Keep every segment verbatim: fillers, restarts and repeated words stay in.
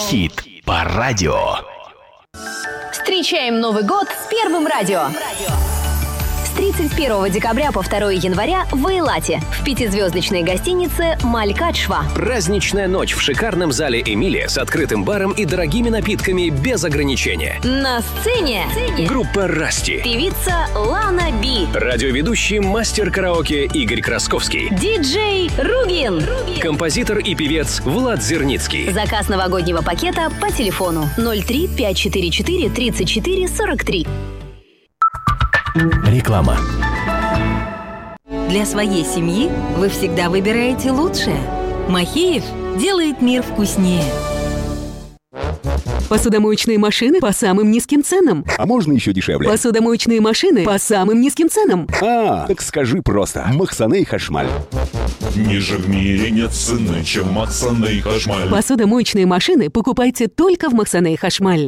Хит по радио. Встречаем Новый год с Первым радио. С тридцать первого декабря по второго января в Эйлате в пятизвездочной гостинице «Малькадшва». Праздничная ночь в шикарном зале «Эмилия» с открытым баром и дорогими напитками без ограничения. На сцене группа «Расти», певица Лана Би, радиоведущий мастер караоке Игорь Красковский, диджей Ругин, композитор и певец Влад Зерницкий. Заказ новогоднего пакета по телефону ноль три пять четыре четыре тридцать четыре сорок три. Реклама. Для своей семьи вы всегда выбираете лучшее. Махеев делает мир вкуснее. Посудомоечные машины по самым низким ценам. А можно еще дешевле? Посудомоечные машины по самым низким ценам. А, так скажи просто. Махсаней Хашмаль. Ниже в мире нет цены, чем Махсаней Хашмаль. Посудомоечные машины покупайте только в Махсаней Хашмаль.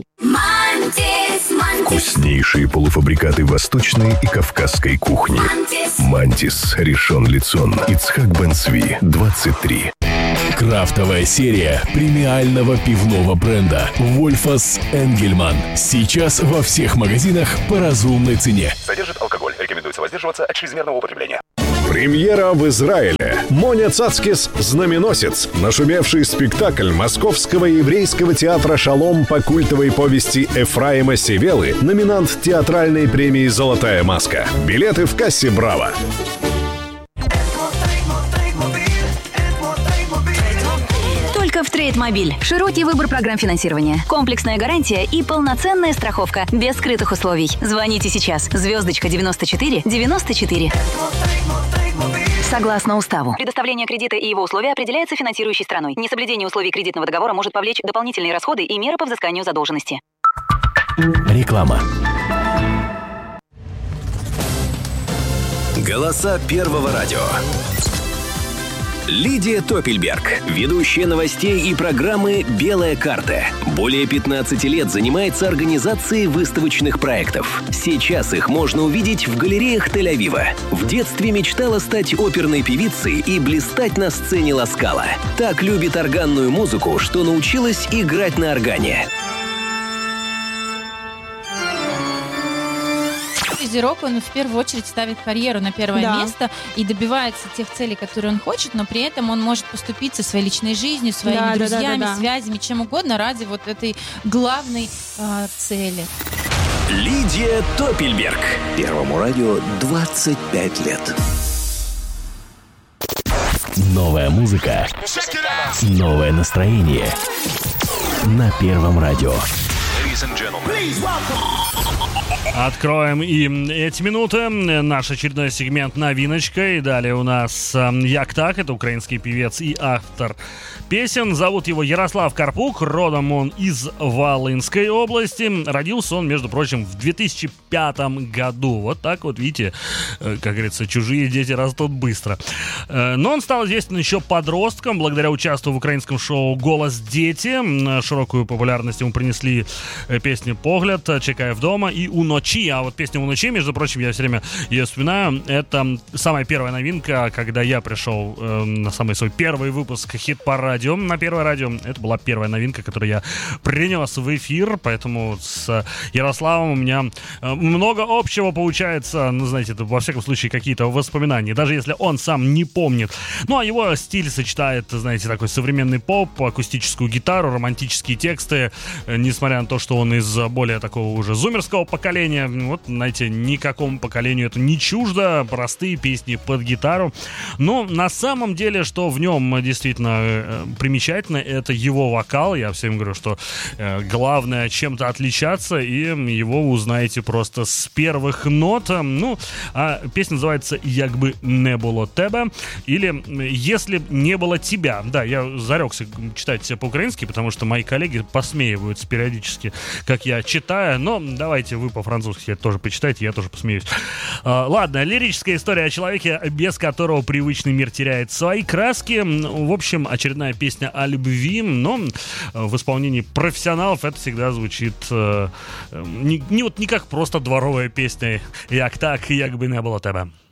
Вкуснейшие полуфабрикаты восточной и кавказской кухни. Мантис, Ришон Лицон, Ицхак Бен Цви, двадцать три. Крафтовая серия премиального пивного бренда Wolfas Engelmann. Сейчас во всех магазинах по разумной цене. Содержит алкоголь. Рекомендуется воздерживаться от чрезмерного употребления. Премьера в Израиле. Моня Цацкис «Знаменосец». Нашумевший спектакль Московского еврейского театра «Шалом» по культовой повести Эфраима Севелы, номинант театральной премии «Золотая маска». Билеты в кассе «Браво». Только в Трейдмобиль. Широкий выбор программ финансирования, комплексная гарантия и полноценная страховка без скрытых условий. Звоните сейчас. Звездочка девяносто четыре девяносто четыре. Согласно уставу, предоставление кредита и его условия определяется финансирующей страной. Несоблюдение условий кредитного договора может повлечь дополнительные расходы и меры по взысканию задолженности. Реклама. Голоса Первого радио. Лидия Топельберг, ведущая новостей и программы «Белая карта». Более пятнадцати лет занимается организацией выставочных проектов. Сейчас их можно увидеть в галереях Тель-Авива. В детстве мечтала стать оперной певицей и блистать на сцене Ла Скала. Так любит органную музыку, что научилась играть на органе. Козерог, он в первую очередь ставит карьеру на первое да. место и добивается тех целей, которые он хочет, но при этом он может поступиться своей личной жизнью, своими да, друзьями, да, да, да. связями, чем угодно ради вот этой главной э, цели. Лидия Топельберг. Первому радио двадцать пять лет. Новая музыка. Новое настроение. На Первом радио. Откроем и эти минуты. Наш очередной сегмент «Новиночка». И далее у нас Як-Так. Это украинский певец и автор песен. Зовут его Ярослав Карпук. Родом он из Волынской области. Родился он, между прочим, в две тысячи пятом году. Вот так вот, видите, как говорится, чужие дети растут быстро. Но он стал известен еще подростком, благодаря участию в украинском шоу «Голос дети». Широкую популярность ему принесли песни «Погляд», «Чекаев дома» и «Уночи». А вот песня «Уночи», между прочим, я все время ее вспоминаю. Это самая первая новинка, когда я пришел э, на самый свой первый выпуск «Хит по радио». На Первое радио. Это была первая новинка, которую я принес в эфир. Поэтому с Ярославом у меня много общего получается. Ну, знаете, это, во всяком случае, какие-то воспоминания. Даже если он сам не помнит. Ну, а его стиль сочетает, знаете, такой современный поп, акустическую гитару, романтические тексты. Несмотря на то, что он из более такого уже зумерского поколения. Вот, знаете, никакому поколению это не чуждо. Простые песни под гитару. Но на самом деле, что в нем действительно примечательно, это его вокал. Я всем говорю, что э, главное чем-то отличаться, и его вы узнаете просто с первых нот. Ну, а песня называется «Як би не було тебе» или «Если б не было тебя». Да, я зарекся читать по-украински, потому что мои коллеги посмеиваются периодически, как я читаю, но давайте вы по-французски тоже почитайте, я тоже посмеюсь. А, ладно, лирическая история о человеке, без которого привычный мир теряет свои краски. В общем, очередная песня о любви, но в исполнении профессионалов это всегда звучит э, не, не, вот, не как просто дворовая песня «Як так, як би не було тебе».